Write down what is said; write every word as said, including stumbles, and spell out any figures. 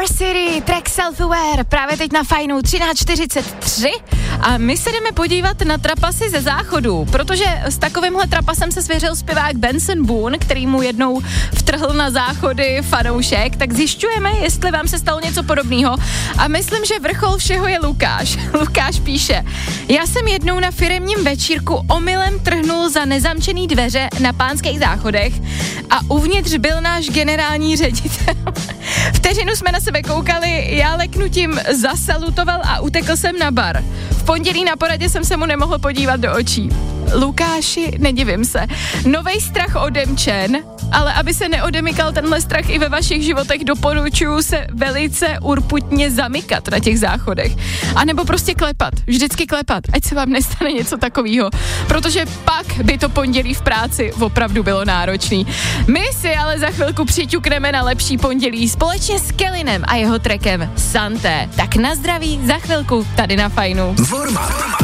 Your City, track Self-Aware, právě teď na Fajnu třináct čtyřicet tři a my se jdeme podívat na trapasy ze záchodu, protože s takovýmhle trapasem se svěřil zpěvák Benson Boone, který mu jednou vtrhl na záchody fanoušek, tak zjišťujeme, jestli vám se stalo něco podobného a myslím, že vrchol všeho je Lukáš. Lukáš píše, já jsem jednou na firemním večírku omylem trhnul za nezamčený dveře na Pánských záchodech a uvnitř byl náš generální ředitel. Vteřinu jsme na sebe koukali, já leknutím zasalutoval a utekl jsem na bar. V pondělí na poradě jsem se mu nemohl podívat do očí. Lukáši, nedivím se. Novej strach odemčen, ale aby se neodemykal tenhle strach i ve vašich životech, doporučuju se velice urputně zamykat na těch záchodech. A nebo prostě klepat, vždycky klepat, ať se vám nestane něco takového, protože pak by to pondělí v práci opravdu bylo náročný. My si ale za chvilku přiťukneme na lepší pondělí společně s Kellynem a jeho trackem Santé. Tak na zdraví za chvilku tady na Fajnu. Warm up.